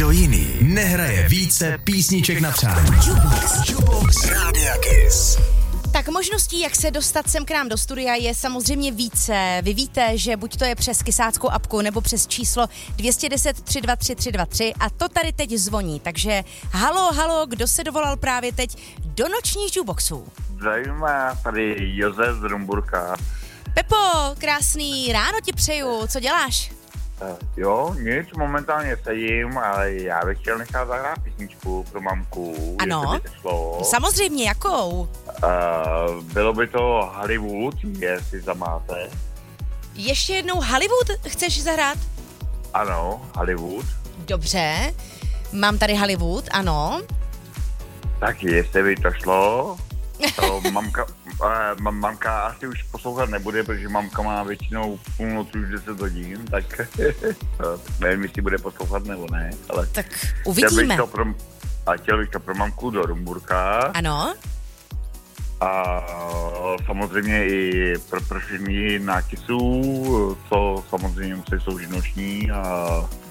nikdo jiný nehraje více písniček na přání. Jukebox Rádia Kiss. Tak možností, jak se dostat sem k nám do studia, je samozřejmě více. Vy víte, že buď to je přes kysáckou apku, nebo přes číslo 210 323 323 a to tady teď zvoní. Takže halo, kdo se dovolal právě teď do nočních jukeboxů? Zdravím vás, tady Josef z Rumburka. Pepo, krásný ráno ti přeju, co děláš? Jo, nic, momentálně sedím, ale já bych chtěl nechat zahrát písničku pro mamku. Ano, samozřejmě, jakou? Bylo by to Hollywood, jestli zamáte. Ještě jednou Hollywood chceš zahrát? Ano, Hollywood. Dobře, mám tady Hollywood, ano. Tak jestli by to šlo, to mamka asi už poslouchat nebude, protože mamka má většinou půlnoci už 10 hodin, tak nevím, jestli bude poslouchat nebo ne, ale tak uvidíme. Chtěl bych to pro mamku do Rumburka. Ano. A samozřejmě i pro všechny na Kissu, co samozřejmě musí jsou žinoční a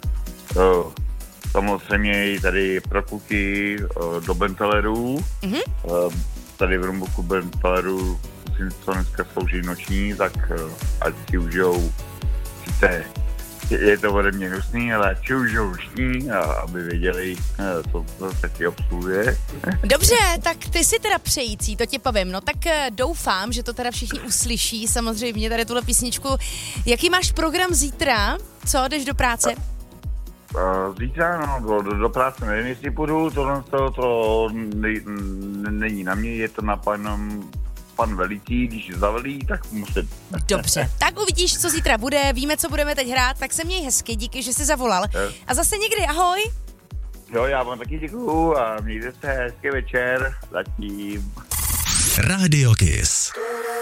samozřejmě i tady pro kluky do Bentelerů. Tady v Rumburku Benteleru, co dneska slouží noční, tak ať si užijou, sice je to ode mě hnusný, ale ať si užijou noční, aby věděli, co to taky obsluhuje. Dobře, tak ty jsi teda přející, to tě povím, no tak doufám, že to teda všichni uslyší, samozřejmě tady tuhle písničku. Jaký máš program zítra? Co, jdeš do práce? Zítra, no, do práce nevím, jestli půjdu, to není na mě, je to na pan velití, když zavelí, tak musím. Dobře, tak uvidíš, co zítra bude, víme, co budeme teď hrát, tak se měj hezky, díky, že jsi zavolal. A zase někdy, ahoj. Jo, já vám taky děkuju a mějte se hezký večer, zatím. Radio Kiss.